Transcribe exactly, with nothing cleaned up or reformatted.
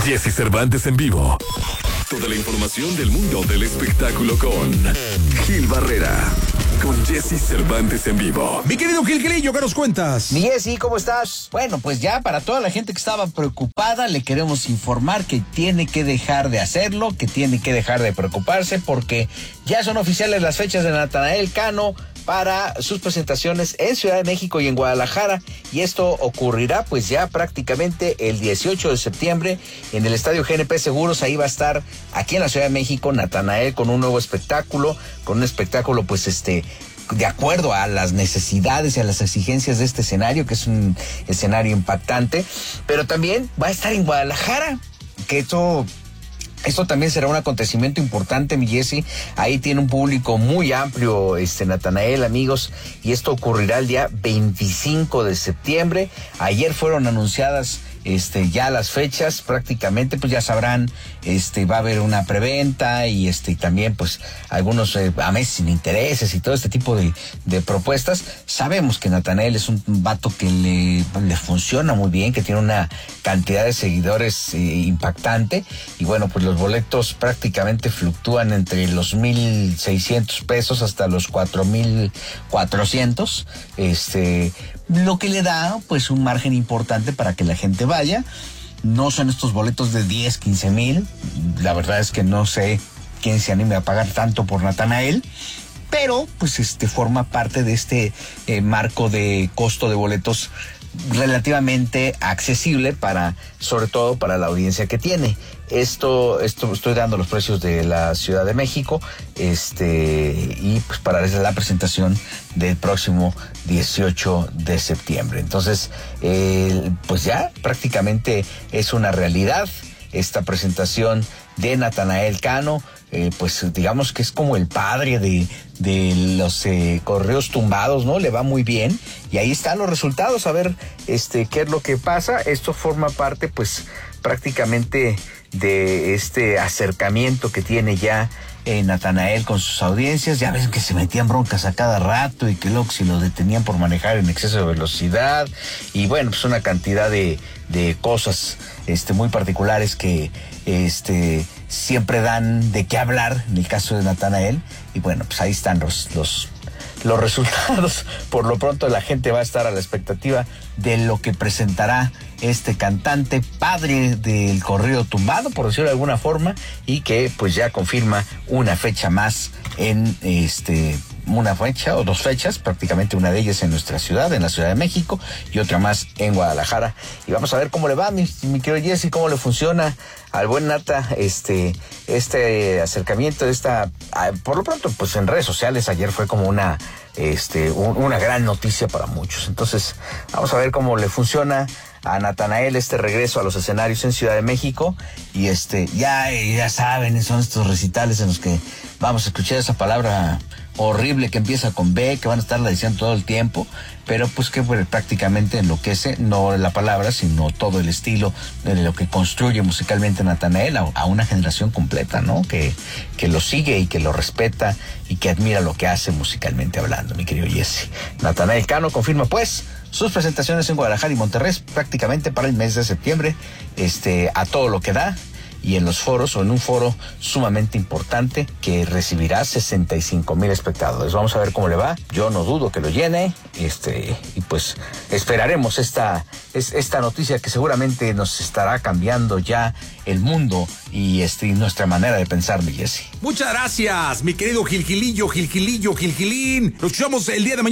Jesse Cervantes en vivo. Toda la información del mundo del espectáculo con Gil Barrera. Con Jesse Cervantes en vivo. Mi querido Gil Gilillo, ¿qué nos cuentas? Mi Jesse, ¿cómo estás? Bueno, pues ya para toda la gente que estaba preocupada, le queremos informar que tiene que dejar de hacerlo, que tiene que dejar de preocuparse, porque ya son oficiales las fechas de Natanael Cano para sus presentaciones en Ciudad de México y en Guadalajara, y esto ocurrirá pues ya prácticamente el dieciocho de septiembre en el Estadio G N P Seguros. Ahí va a estar, aquí en la Ciudad de México, Natanael con un nuevo espectáculo, con un espectáculo pues este de acuerdo a las necesidades y a las exigencias de este escenario, que es un escenario impactante, pero también va a estar en Guadalajara, que esto... Esto también será un acontecimiento importante, mi Jesse. Ahí tiene un público muy amplio, este Natanael, amigos, y esto ocurrirá el día veinticinco de septiembre. Ayer fueron anunciadas este ya las fechas, prácticamente pues ya sabrán, este va a haber una preventa y este también pues algunos eh, a meses sin intereses y todo este tipo de, de propuestas. Sabemos que Natanael es un vato que le, le funciona muy bien, que tiene una cantidad de seguidores eh, impactante, y bueno, pues los boletos prácticamente fluctúan entre los mil seiscientos pesos hasta los cuatro mil cuatrocientos, este lo que le da pues un margen importante para que la gente vaya. No son estos boletos de diez, quince mil, la verdad es que no sé quién se anime a pagar tanto por Natanael, pero pues este forma parte de este eh, marco de costo de boletos relativamente accesible para, sobre todo para la audiencia que tiene. Esto, esto estoy dando los precios de la Ciudad de México, este, y pues para la presentación del próximo dieciocho de septiembre. Entonces, eh, pues ya prácticamente es una realidad esta presentación de Natanael Cano. Eh, pues digamos que es como el padre de, de los eh, correos tumbados, ¿no? Le va muy bien y ahí están los resultados, a ver este qué es lo que pasa. Esto forma parte pues prácticamente de este acercamiento que tiene ya eh, Natanael con sus audiencias. Ya ven que se metían broncas a cada rato y que luego si lo detenían por manejar en exceso de velocidad, y bueno, pues una cantidad de, de cosas este muy particulares que este siempre dan de qué hablar en el caso de Natanael. Y bueno, pues ahí están los, los, los resultados. Por lo pronto la gente va a estar a la expectativa de lo que presentará este cantante, padre del corrido tumbado, por decirlo de alguna forma, y que pues ya confirma una fecha más en este... una fecha o dos fechas, prácticamente una de ellas en nuestra ciudad, en la Ciudad de México, y otra más en Guadalajara. Y vamos a ver cómo le va, mi, mi querido Jesse, cómo le funciona al buen Nata este este acercamiento, esta, por lo pronto, pues en redes sociales ayer fue como una este un, una gran noticia para muchos. Entonces, vamos a ver cómo le funciona a Natanael este regreso a los escenarios en Ciudad de México. Y este ya ya saben, son estos recitales en los que vamos a escuchar esa palabra horrible que empieza con B, que van a estarla diciendo todo el tiempo, pero pues que pues, prácticamente enloquece, no la palabra, sino todo el estilo de lo que construye musicalmente Natanael a, a una generación completa, ¿no? Que, que lo sigue y que lo respeta y que admira lo que hace musicalmente hablando, mi querido Jesse. Natanael Cano confirma pues sus presentaciones en Guadalajara y Monterrey prácticamente para el mes de septiembre, este, a todo lo que da, y en los foros, o en un foro sumamente importante que recibirá sesenta y cinco mil espectadores. Vamos a ver cómo le va. Yo no dudo que lo llene, este, y pues esperaremos esta, es, esta noticia que seguramente nos estará cambiando ya el mundo y este, nuestra manera de pensar, mi Jesse. Muchas gracias, mi querido Gilgilillo, Gilgilillo, Gilgilín. Nos escuchamos el día de mañana.